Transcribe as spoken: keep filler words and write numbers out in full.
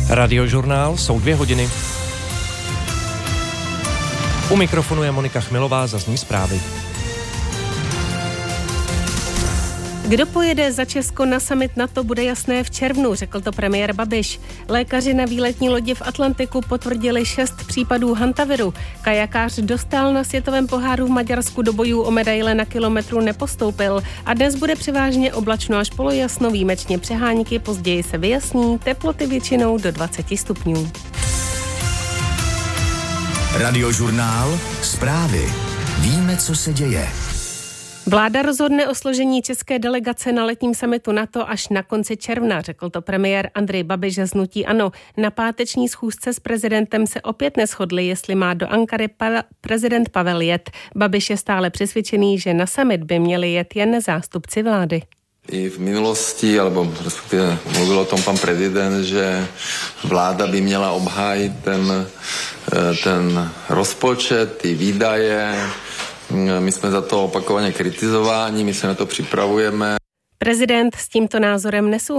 Radiožurnál, jsou dvě hodiny. U mikrofonu je Monika Chmilová, zazní zprávy. Kdo pojede za Česko na summit NATO, bude jasné v červnu, řekl to premiér Babiš. Lékaři na výletní lodi v Atlantiku potvrdili šest případů hantaviru. Kajakář dostal na světovém poháru v Maďarsku do bojů o medaile na kilometru nepostoupil a dnes bude převážně oblačno až polojasno, výjimečně přehánky, později se vyjasní, teploty většinou do dvacet stupňů. Radiožurnál, zprávy. Víme, co se děje. Vláda rozhodne o složení české delegace na letním summitu NATO až na konci června, řekl to premiér Andrej Babiš z hnutí ANO. Na páteční schůzce s prezidentem se opět neshodli, jestli má do Ankary pa- prezident Pavel jet. Babiš je stále přesvědčený, že na summit by měli jet jen zástupci vlády. I v minulosti, alebo respektive mluvil o tom pan prezident, že vláda by měla obhájit ten, ten rozpočet, ty výdaje. My jsme za to opakovaně kritizováni, my se na to připravujeme. Prezident s tímto názorem nesouhlasí.